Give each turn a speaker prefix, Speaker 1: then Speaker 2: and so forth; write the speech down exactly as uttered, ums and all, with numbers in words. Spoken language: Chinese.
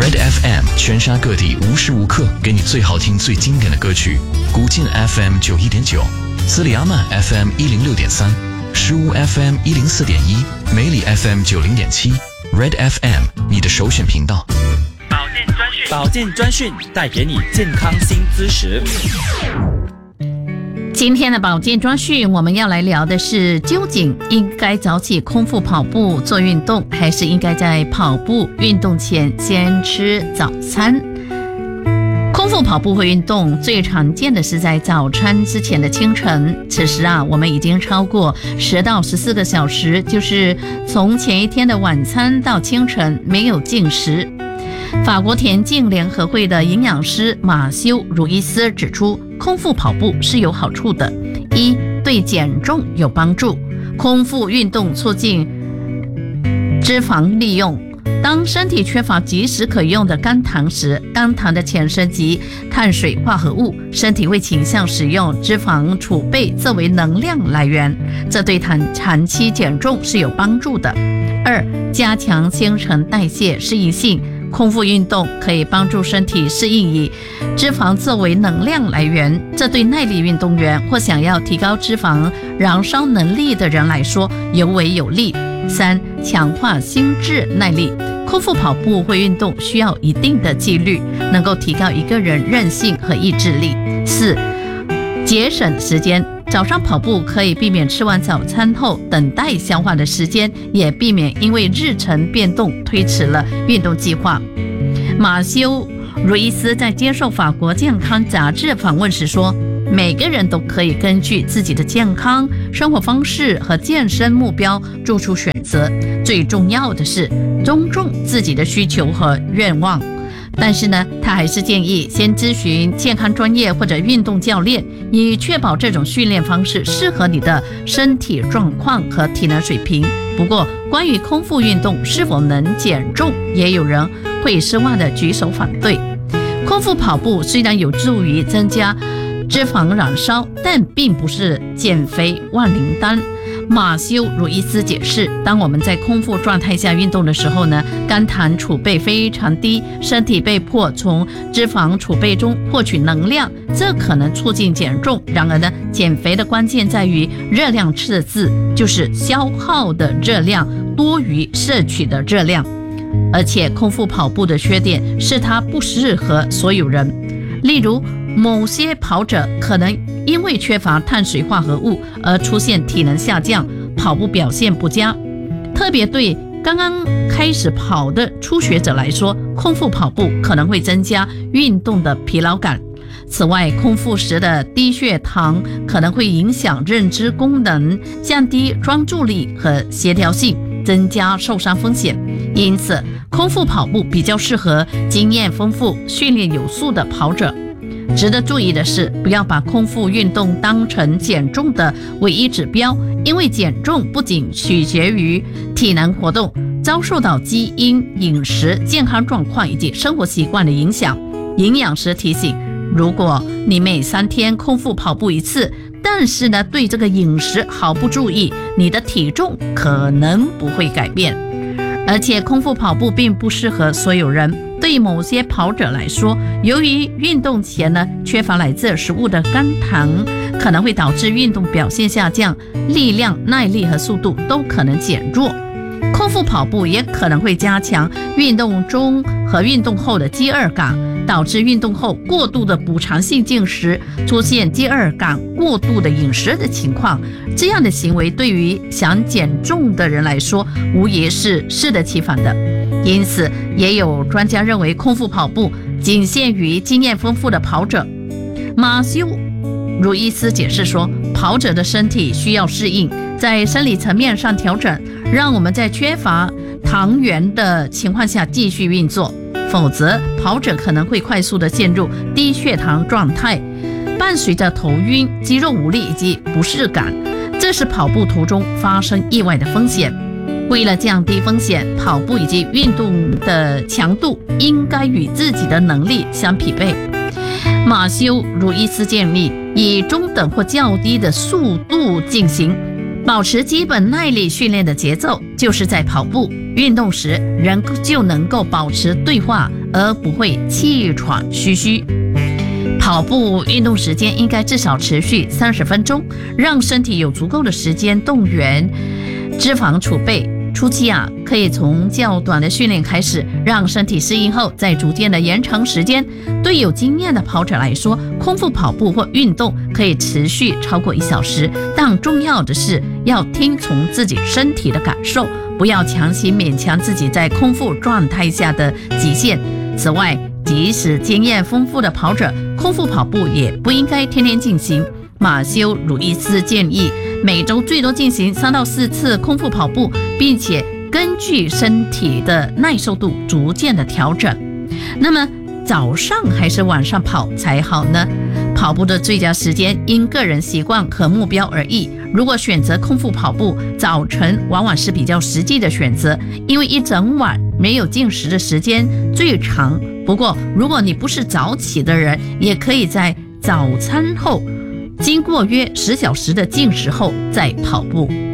Speaker 1: Red F M 全沙各地无时无刻给你最好听最经典的歌曲。古晋 F M 九一点九，斯里阿曼 F M 一零六点三，石屋 F M 一零四点一，梅里 F M 九零点七。Red F M 你的首选频道。
Speaker 2: 保健专讯，保健专讯带给你健康新知识。
Speaker 3: 今天的保健专讯，我们要来聊的是，究竟应该早起空腹跑步做运动，还是应该在跑步运动前先吃早餐？空腹跑步或运动最常见的是在早餐之前的清晨，此时啊，我们已经超过十到十四个小时，就是从前一天的晚餐到清晨没有进食。法国田径联合会的营养师马修·鲁伊斯指出，空腹跑步是有好处的：一，对减重有帮助，空腹运动促进脂肪利用。当身体缺乏即时可用的肝糖时，肝糖的前身及碳水化合物，身体会倾向使用脂肪储备作为能量来源，这对长期减重是有帮助的。二，加强新陈代谢适应性。空腹运动可以帮助身体适应以脂肪作为能量来源，这对耐力运动员或想要提高脂肪燃烧能力的人来说尤为有利。三，强化心智耐力。空腹跑步或运动需要一定的纪律，能够提高一个人韧性和意志力。四，节省时间。早上跑步可以避免吃完早餐后等待消化的时间，也避免因为日程变动推迟了运动计划。马修·鲁伊斯在接受法国健康杂志访问时说，每个人都可以根据自己的健康、生活方式和健身目标做出选择，最重要的是尊重自己的需求和愿望。但是呢，他还是建议先咨询健康专业或者运动教练，以确保这种训练方式适合你的身体状况和体能水平。不过，关于空腹运动是否能减重，也有人会失望地举手反对。空腹跑步虽然有助于增加脂肪燃烧，但并不是减肥万灵丹。马修·鲁伊斯解释，当我们在空腹状态下运动的时候呢，肝糖储备非常低，身体被迫从脂肪储备中获取能量，这可能促进减重。然而呢，减肥的关键在于热量赤字，就是消耗的热量多于摄取的热量。而且空腹跑步的缺点是它不适合所有人，例如某些跑者可能因为缺乏碳水化合物而出现体能下降，跑步表现不佳。特别对刚刚开始跑的初学者来说，空腹跑步可能会增加运动的疲劳感。此外，空腹时的低血糖可能会影响认知功能，降低专注力和协调性，增加受伤风险。因此，空腹跑步比较适合经验丰富、训练有素的跑者。值得注意的是，不要把空腹运动当成减重的唯一指标，因为减重不仅取决于体能活动，遭受到基因、饮食、健康状况以及生活习惯的影响。营养师提醒，如果你每三天空腹跑步一次，但是呢对这个饮食毫不注意，你的体重可能不会改变。而且空腹跑步并不适合所有人，对某些跑者来说，由于运动前呢缺乏来自食物的肝糖，可能会导致运动表现下降，力量、耐力和速度都可能减弱。空腹跑步也可能会加强运动中和运动后的饥饿感，导致运动后过度的补偿性进食，出现饥饿感过度的饮食的情况。这样的行为对于想减重的人来说，无疑是适得其反的。因此，也有专家认为空腹跑步仅限于经验丰富的跑者。马修·鲁伊斯解释说，跑者的身体需要适应，在生理层面上调整，让我们在缺乏糖原的情况下继续运作，否则跑者可能会快速地陷入低血糖状态，伴随着头晕、肌肉无力以及不适感，这是跑步途中发生意外的风险。为了降低风险，跑步以及运动的强度应该与自己的能力相匹配。马修·鲁伊斯建议以中等或较低的速度进行，保持基本耐力训练的节奏，就是在跑步运动时人就能够保持对话而不会气喘吁吁。跑步运动时间应该至少持续三十分钟，让身体有足够的时间动员脂肪储备。初期啊，可以从较短的训练开始，让身体适应后再逐渐的延长时间。对有经验的跑者来说，空腹跑步或运动可以持续超过一小时，但重要的是要听从自己身体的感受，不要强行勉强自己在空腹状态下的极限。此外，即使经验丰富的跑者，空腹跑步也不应该天天进行。马修·鲁伊斯建议每周最多进行三到四次空腹跑步，并且根据身体的耐受度逐渐的调整。那么早上还是晚上跑才好呢？跑步的最佳时间因个人习惯和目标而异。如果选择空腹跑步，早晨往往是比较实际的选择，因为一整晚没有进食的时间最长。不过如果你不是早起的人，也可以在早餐后经过约十小时的进食后再跑步。